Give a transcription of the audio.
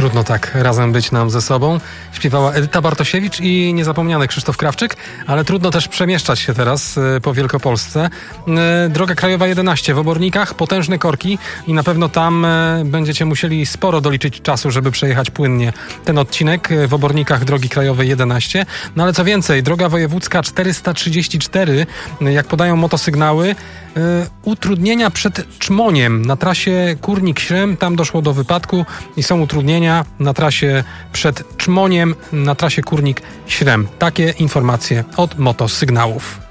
Trudno tak razem być nam ze sobą. Śpiewała Edyta Bartosiewicz i niezapomniany Krzysztof Krawczyk, ale trudno też przemieszczać się teraz po Wielkopolsce. Droga krajowa 11 w Obornikach, potężne korki i na pewno tam będziecie musieli sporo doliczyć czasu, żeby przejechać płynnie ten odcinek w Obornikach drogi krajowej 11. No ale co więcej, droga wojewódzka 434, jak podają motosygnały, utrudnienia przed Czmoniem na trasie Kórnik-Śrem, tam doszło do wypadku i są utrudnienia na trasie przed Czmoniem, na trasie Kórnik-Śrem. Takie informacje od motosygnałów.